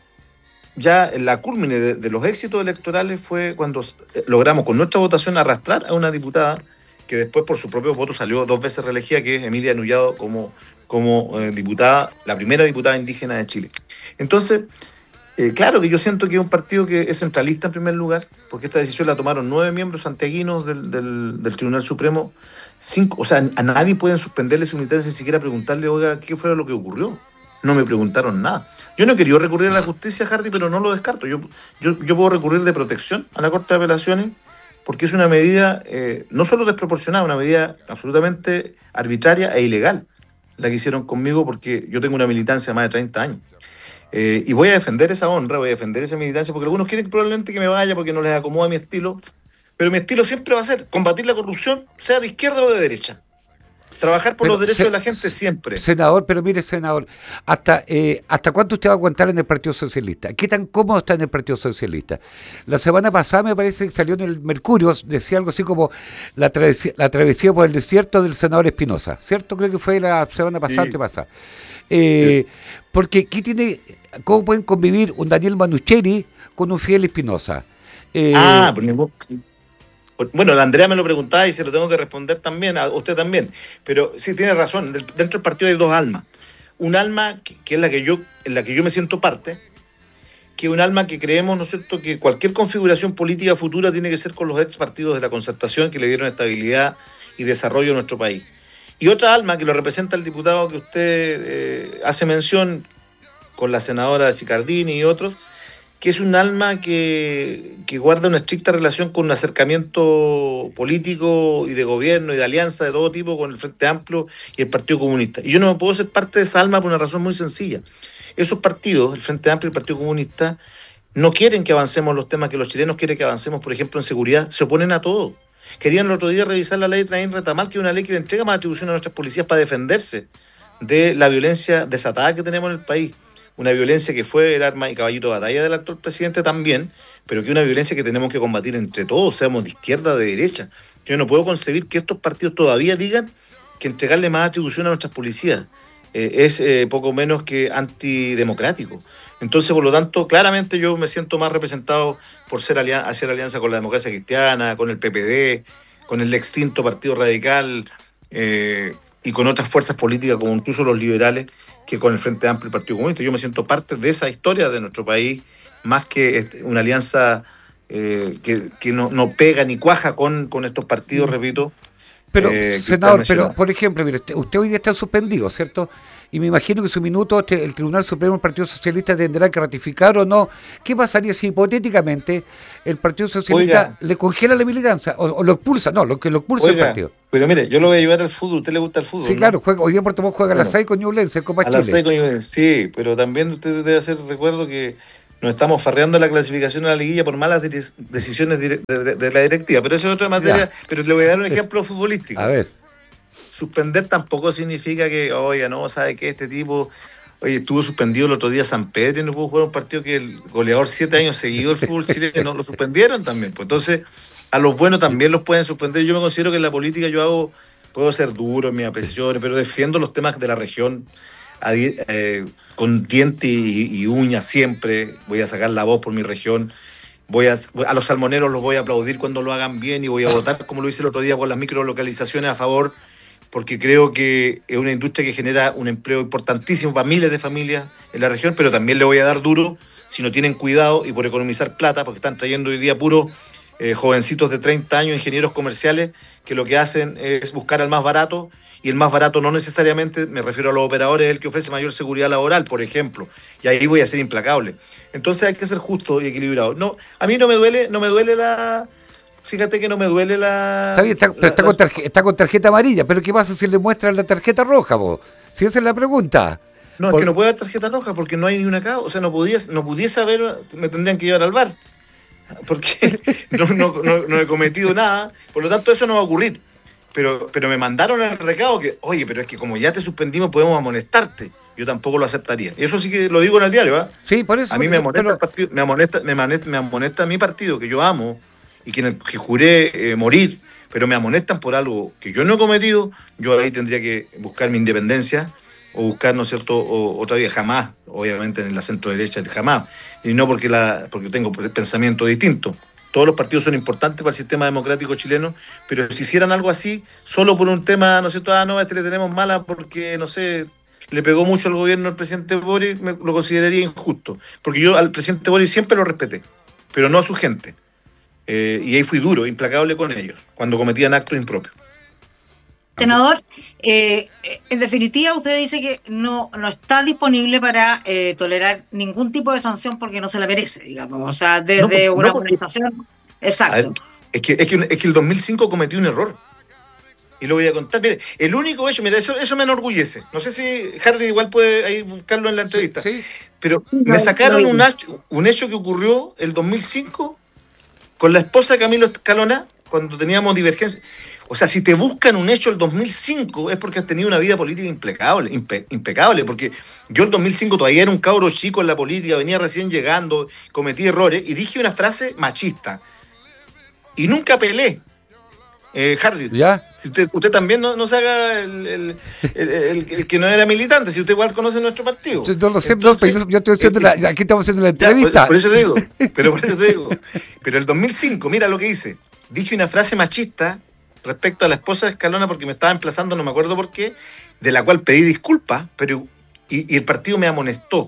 ya la culmine de, de los éxitos electorales fue cuando eh, logramos con nuestra votación arrastrar a una diputada que después por su propio voto salió dos veces reelegida, que es Emilia Nullado como, como eh, diputada, la primera diputada indígena de Chile. Entonces, eh, claro que yo siento que es un partido que es centralista en primer lugar, porque esta decisión la tomaron nueve miembros santiaguinos del, del, del Tribunal Supremo. Cinco, o sea, a nadie pueden suspenderle su militancia sin siquiera preguntarle, oiga, ¿qué fue lo que ocurrió? No me preguntaron nada. Yo no he querido recurrir a la justicia, Hardy, pero no lo descarto. Yo, yo, yo puedo recurrir de protección a la Corte de Apelaciones porque es una medida eh, no solo desproporcionada, una medida absolutamente arbitraria e ilegal la que hicieron conmigo porque yo tengo una militancia de más de treinta años. Eh, y voy a defender esa honra, voy a defender esa militancia, porque algunos quieren probablemente que me vaya porque no les acomoda mi estilo, pero mi estilo siempre va a ser combatir la corrupción, sea de izquierda o de derecha. Trabajar por Pero, los derechos se- de la gente siempre. senador, pero mire, senador, ¿hasta, eh, ¿hasta cuánto usted va a aguantar en el Partido Socialista? ¿Qué tan cómodo está en el Partido Socialista? La semana pasada me parece que salió en el Mercurio, decía algo así como la travesía, la travesía por el desierto del senador Espinosa, ¿cierto? Creo que fue la semana pasada, Sí. pasada. Eh, porque ¿qué tiene, cómo pueden convivir un Daniel Manucheri con un Fidel Espinosa? Ah, Eh, pues ningún- bueno, la Andrea me lo preguntaba y se lo tengo que responder también, a usted también. Pero sí, tiene razón, del- dentro del partido hay dos almas. Un alma que, que es la que yo, en la que yo me siento parte, que es un alma que creemos, ¿no es cierto?, que cualquier configuración política futura tiene que ser con los ex partidos de la concertación que le dieron estabilidad y desarrollo a nuestro país. Y otra alma que lo representa el diputado que usted eh, hace mención, con la senadora Cicardini y otros, que es un alma que, que guarda una estricta relación con un acercamiento político y de gobierno y de alianza de todo tipo con el Frente Amplio y el Partido Comunista. Y yo no puedo ser parte de esa alma por una razón muy sencilla. Esos partidos, el Frente Amplio y el Partido Comunista, no quieren que avancemos los temas que los chilenos quieren que avancemos, por ejemplo, en seguridad. Se oponen a todo. Querían el otro día revisar la ley de Traín Retamal, que es una ley que le entrega más atribuciones a nuestras policías para defenderse de la violencia desatada que tenemos en el país. Una violencia que fue el arma y caballito de batalla del actual presidente también, pero que es una violencia que tenemos que combatir entre todos, seamos de izquierda o de derecha. Yo no puedo concebir que estos partidos todavía digan que entregarle más atribución a nuestras policías eh, es eh, poco menos que antidemocrático. Entonces, por lo tanto, claramente yo me siento más representado por ser alianza, hacer alianza con la democracia cristiana, con el P P D, con el extinto Partido Radical eh, y con otras fuerzas políticas como incluso los liberales, que con el Frente Amplio y el Partido Comunista. Yo me siento parte de esa historia de nuestro país, más que este, una alianza eh, que, que no, no pega ni cuaja con, con estos partidos, repito, Pero, eh, que usted ha senador, pero mencionado. por ejemplo, mire, usted, usted hoy día está suspendido, ¿cierto? Y me imagino que su minuto este, el Tribunal Supremo del Partido Socialista tendrá que ratificar o no. ¿Qué pasaría si hipotéticamente el Partido Socialista Oiga, le congela la militancia o, o lo expulsa? No, lo que lo expulsa el oiga, partido. pero mire, yo lo voy a llevar al fútbol. ¿A usted le gusta el Sí, fútbol, claro, no? juega, hoy día Puerto Montt juega a las Bueno, seis con Ñublense, Copa a las Chile. seis con sí, pero también usted debe hacer recuerdo que nos estamos farreando la clasificación a la liguilla por malas dire- decisiones dire- de, de- de la directiva. Pero eso es otra materia, Ya, pero le voy a dar un ejemplo a futbolístico. ver. Suspender tampoco significa que, oiga, no, sabe que este tipo, oye, estuvo suspendido el otro día San Pedro y no pudo jugar un partido que el goleador siete años seguido del fútbol chileno lo suspendieron también. Pues entonces, A los buenos también los pueden suspender. Yo me considero que en la política yo hago, puedo ser duro en mis apreciaciones, pero defiendo los temas de la región a di- eh, con diente y, y uña siempre. Voy a sacar la voz por mi región. Voy a, a los salmoneros los voy a aplaudir cuando lo hagan bien y voy a votar como lo hice el otro día con las microlocalizaciones a favor, porque creo que es una industria que genera un empleo importantísimo para miles de familias en la región, pero también le voy a dar duro si no tienen cuidado y por economizar plata, porque están trayendo hoy día puros eh, jovencitos de treinta años, ingenieros comerciales, que lo que hacen es buscar al más barato, y el más barato no necesariamente, me refiero a los operadores, es el que ofrece mayor seguridad laboral, por ejemplo, y ahí voy a ser implacable. Entonces hay que ser justo y equilibrado. No, a mí no me duele, no me duele la... Fíjate que no me duele la... Está bien, está, pero la- está, la- con tarjeta, está con tarjeta amarilla, pero ¿qué pasa si le muestran la tarjeta roja, vos? Si esa es la pregunta. No, es Por- que no puede dar tarjeta roja porque no hay ni una acá. O sea, no pudiese, no pudiese haber, me tendrían que llevar al bar. Porque no, no, no, no he cometido nada. Por lo tanto, eso no va a ocurrir. Pero, pero me mandaron el recado que, oye, pero es que como ya te suspendimos, podemos amonestarte. Yo tampoco lo aceptaría. Eso sí que lo digo en el diario, ¿va? Sí, por eso. A mí me amonesta, pero- el partido, me amonesta, me amonesta, me amonesta mi partido, que yo amo y que, en el que juré eh, morir, pero me amonestan por algo que yo no he cometido. Yo ahí tendría que buscar mi independencia o buscar, ¿no es cierto?, o- otra vía. Jamás, obviamente en la centro derecha, jamás. Y no porque, la, porque tengo pensamiento distinto. Todos los partidos son importantes para el sistema democrático chileno, pero si hicieran algo así, solo por un tema, ¿no es cierto?, ah, no, a este le tenemos mala porque, no sé, le pegó mucho al gobierno del presidente Boris, me, lo consideraría injusto. Porque yo al presidente Boris siempre lo respeté, pero no a su gente. Eh, y ahí fui duro, implacable con ellos, cuando cometían actos impropios. Senador, eh, en definitiva usted dice que no, no está disponible para eh, tolerar ningún tipo de sanción porque no se la merece, digamos, o sea, No, desde no, una porque- amonestación. A ver, Exacto. es, que, es, que, es que el dos mil cinco cometí un error. Y lo voy a contar. Mire, el único hecho, mira, eso, eso me enorgullece. No sé si Hardy igual puede ahí buscarlo en la entrevista. Sí. Pero No, me sacaron no, un hecho, un hecho que ocurrió el dos mil cinco con la esposa de Camilo Escalona cuando teníamos divergencia. O sea, si te buscan un hecho el dos mil cinco es porque has tenido una vida política impecable, impe, impecable, porque yo el dos mil cinco todavía era un cabro chico en la política, venía recién llegando, cometí errores y dije una frase machista. Y nunca pelé. Eh, Hardy, ¿Ya? si usted, usted también no, no se haga el, el, el, el- el que no era militante, si usted igual conoce nuestro partido. Yo no lo sé, Entonces, no, pero yo, yo estoy haciendo la, aquí estamos haciendo la ya, por, entrevista. por eso te digo, pero por eso te digo. Pero el dos mil cinco, mira lo que hice. Dije una frase machista respecto a la esposa de Escalona porque me estaba emplazando, no me acuerdo por qué, de la cual pedí disculpas, pero y, y el partido me amonestó.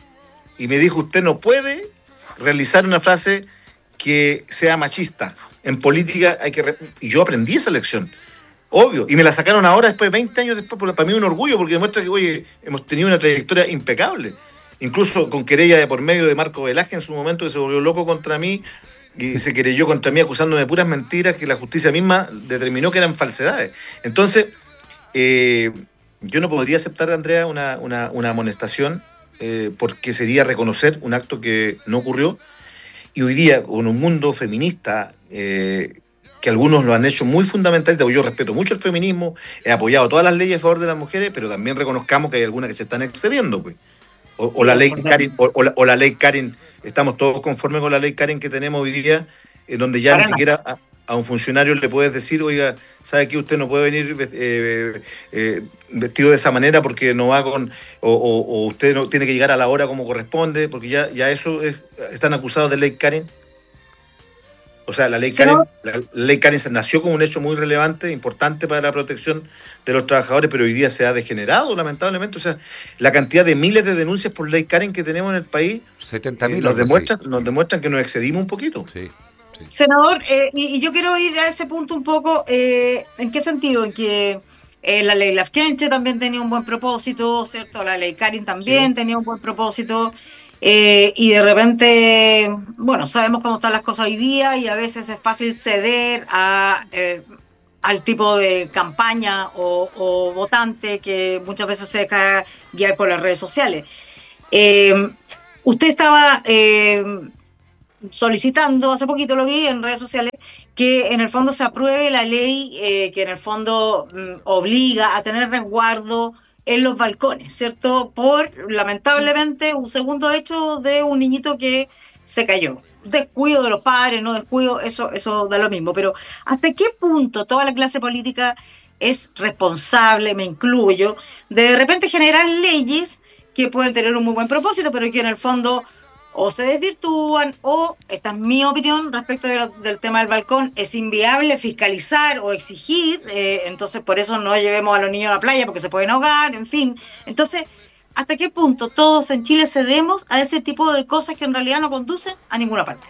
Y me dijo, usted no puede realizar una frase que sea machista. En política hay que... Re y yo aprendí esa lección. Obvio. Y me la sacaron ahora, después, veinte años después. Para mí es un orgullo porque demuestra que, oye, hemos tenido una trayectoria impecable. Incluso con querella de por medio de Marco Velázquez en su momento, que se volvió loco contra mí y se querelló contra mí acusándome de puras mentiras que la justicia misma determinó que eran falsedades. Entonces, eh, yo no podría aceptar, Andrea, una, una, una amonestación eh, porque sería reconocer un acto que no ocurrió. Y hoy día, con un mundo feminista, eh, que algunos lo han hecho muy fundamentalista, porque yo respeto mucho el feminismo, he apoyado todas las leyes a favor de las mujeres, pero también reconozcamos que hay algunas que se están excediendo, pues. O, o la ley Karen, o, o, la, o la ley Karen, estamos todos conformes con la ley Karen que tenemos hoy día, en donde ya Para ni siquiera a, a un funcionario le puedes decir, oiga, ¿sabe que usted no puede venir eh, eh, vestido de esa manera porque no va con, o, o, o usted no tiene que llegar a la hora como corresponde, porque ya, ya eso es, están acusados de ley Karen? O sea, la ley Karen, la ley Karen nació como un hecho muy relevante, importante para la protección de los trabajadores, pero hoy día se ha degenerado, lamentablemente. O sea, la cantidad de miles de denuncias por ley Karen que tenemos en el país setenta mil eh, nos, demuestran, nos demuestran que nos excedimos un poquito. Sí, sí. Senador, eh, y, y yo quiero ir a ese punto un poco, eh, ¿en qué sentido? En que eh, la ley Lafkenche también tenía un buen propósito, ¿cierto? La ley Karen también sí. tenía un buen propósito. Eh, y de repente, bueno, sabemos cómo están las cosas hoy día y a veces es fácil ceder a, eh, al tipo de campaña o, o votante que muchas veces se deja guiar por las redes sociales. Eh, usted estaba eh, solicitando, hace poquito lo vi en redes sociales, que en el fondo se apruebe la ley eh, que en el fondo mm, obliga a tener resguardo en los balcones, ¿cierto? Por, lamentablemente, un segundo hecho de un niñito que se cayó. descuido de los padres, no descuido, eso, eso da lo mismo. Pero ¿hasta qué punto toda la clase política es responsable, me incluyo, de de repente generar leyes que pueden tener un muy buen propósito, pero que en el fondo o se desvirtúan o, esta es mi opinión respecto de lo, del tema del balcón, es inviable fiscalizar o exigir, eh, entonces por eso no llevemos a los niños a la playa porque se pueden ahogar, en fin. Entonces, ¿hasta qué punto todos en Chile cedemos a ese tipo de cosas que en realidad no conducen a ninguna parte?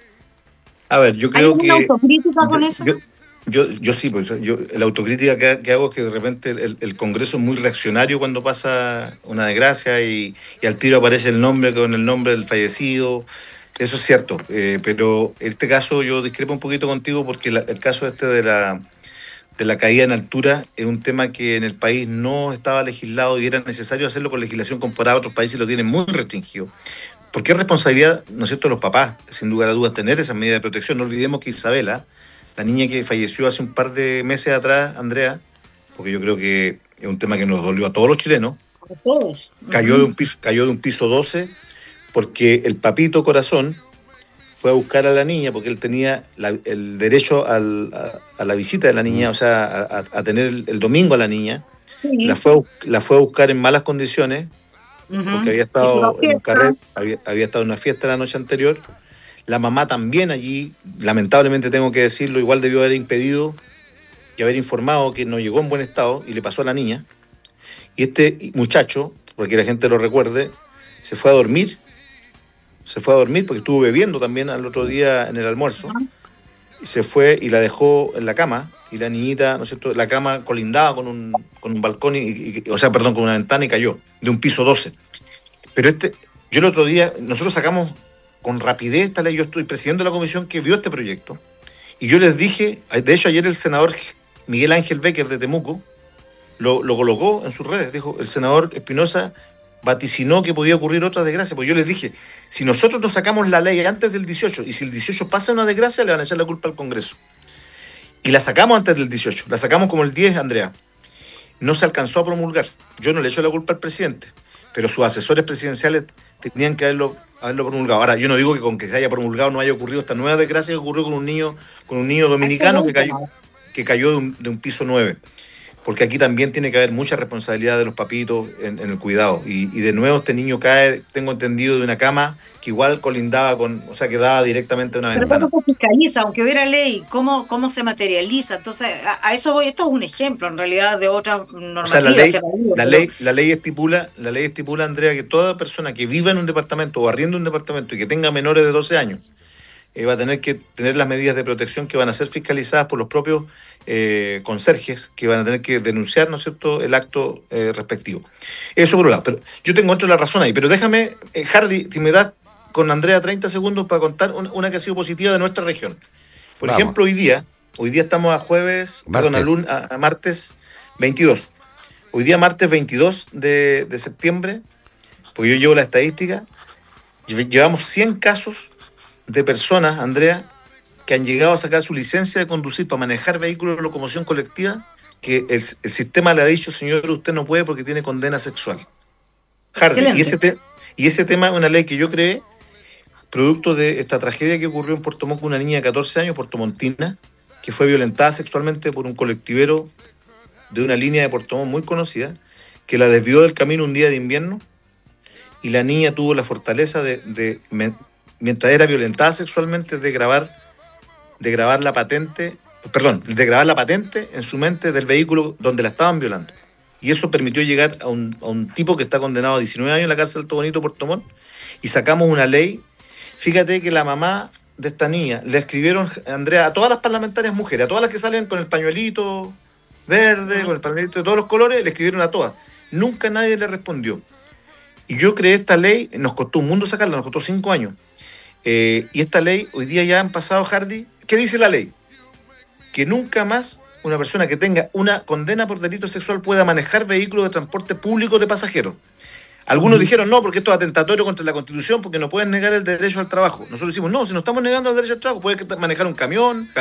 A ver, yo ¿Hay creo alguna que autocrítica yo, con eso? yo, yo, yo sí, pues yo la autocrítica que, que hago es que de repente el, el Congreso es muy reaccionario cuando pasa una desgracia y, y al tiro aparece el nombre con el nombre del fallecido. Eso es cierto, eh, pero en este caso yo discrepo un poquito contigo porque la- el caso este de la, de la caída en altura es un tema que en el país no estaba legislado y era necesario hacerlo con legislación comparada a otros países y lo tienen muy restringido. Porque es responsabilidad, ¿no es cierto?, de los papás, sin lugar a dudas, tener esas medidas de protección. No olvidemos que Isabela, la niña que falleció hace un par de meses atrás, Andrea, porque yo creo que es un tema que nos dolió a todos los chilenos, A todos. cayó de Ujú. un piso, cayó de un piso doce porque el papito corazón fue a buscar a la niña porque él tenía la- el derecho al- a, a la visita de la niña, o sea, a, a- a tener el, el domingo a la niña. La Sí. fue, a bus- la fue a buscar en malas condiciones porque Ujú. había Hizo la estado en un fiesta. carrete, había, había estado en una fiesta la noche anterior. La mamá también allí, lamentablemente tengo que decirlo, igual debió haber impedido y haber informado que no llegó en buen estado y le pasó a la niña. Y este muchacho, porque la gente lo recuerde, se fue a dormir, se fue a dormir porque estuvo bebiendo también al otro día en el almuerzo, y se fue y la dejó en la cama, y la niñita, ¿no es cierto?, la cama colindaba con un, con un balcón, y, y- o sea, perdón, con una ventana y cayó, de un piso doce. Pero este, yo el otro día, nosotros sacamos con rapidez esta ley, yo estoy presidiendo la comisión que vio este proyecto, y yo les dije, de hecho ayer el senador Miguel Ángel Becker de Temuco lo, lo colocó en sus redes, dijo, el senador Espinosa vaticinó que podía ocurrir otra desgracia, pues yo les dije, si nosotros no sacamos la ley antes del dieciocho, y si el dieciocho pasa una desgracia, le van a echar la culpa al Congreso. Y la sacamos antes del dieciocho, la sacamos como el diez, Andrea. No se alcanzó a promulgar. Yo no le echo la culpa al presidente, pero sus asesores presidenciales tenían que haberlo, haberlo promulgado. Ahora, yo no digo que con que se haya promulgado no haya ocurrido esta nueva desgracia que ocurrió con un niño, con un niño A eso dominicano voy, que cayó, Tomás. que cayó de un, de un piso nueve. Porque aquí también tiene que haber mucha responsabilidad de los papitos en, en el cuidado. Y, y de nuevo este niño cae, tengo entendido, de una cama que igual colindaba con, o sea, que daba directamente a una Pero ¿cómo ventana. se fiscaliza? Aunque hubiera ley, ¿cómo, cómo se materializa? Entonces, a, a eso voy. Esto es un ejemplo, en realidad, de otras O sea, la normativas que ley, han habido, la pero ley, la ley estipula, la ley estipula, Andrea, que toda persona que viva en un departamento o arriende un departamento y que tenga menores de doce años, eh, va a tener que tener las medidas de protección que van a ser fiscalizadas por los propios eh, conserjes, que van a tener que denunciar, ¿no es cierto?, el acto eh, respectivo. Eso por un lado. Pero yo tengo otra la razón ahí. Pero déjame, eh, Hardy, si me das con Andrea treinta segundos para contar una, una que ha sido positiva de nuestra región. Por Vamos, ejemplo, hoy día, hoy día estamos a jueves, perdón, a, martes. lun, a, a martes veintidós. Hoy día, martes veintidós de, de septiembre, porque yo llevo la estadística, lle- llevamos cien casos de personas, Andrea, que han llegado a sacar su licencia de conducir para manejar vehículos de locomoción colectiva, que el, el sistema le ha dicho, señor, usted no puede porque tiene condena sexual. Hardy, y ese, excelente. te- y ese tema es una ley que yo creé, producto de esta tragedia que ocurrió en Puerto Montt con una niña de catorce años, Puerto Montina, que fue violentada sexualmente por un colectivero de una línea de Puerto Montt muy conocida, que la desvió del camino un día de invierno, y la niña tuvo la fortaleza de, de me- mientras era violentada sexualmente, de grabar, de grabar la patente, perdón, de grabar la patente en su mente del vehículo donde la estaban violando. Y eso permitió llegar a un, a un tipo que está condenado a diecinueve años en la cárcel de Alto Bonito, Puerto Montt, y sacamos una ley. Fíjate que la mamá de esta niña le escribieron, Andrea, a todas las parlamentarias mujeres, a todas las que salen con el pañuelito verde, con el pañuelito de todos los colores, le escribieron a todas. Nunca nadie le respondió. Y yo creé esta ley, nos costó un mundo sacarla, nos costó cinco años. Eh, y esta ley, hoy día ya han pasado, Hardy. ¿Qué dice la ley? Que nunca más una persona que tenga una condena por delito sexual pueda manejar vehículos de transporte público de pasajeros. Algunos Ujú. dijeron no, porque esto es atentatorio contra la Constitución, porque no pueden negar el derecho al trabajo. Nosotros decimos, no, si no estamos negando el derecho al trabajo, puede manejar un camión,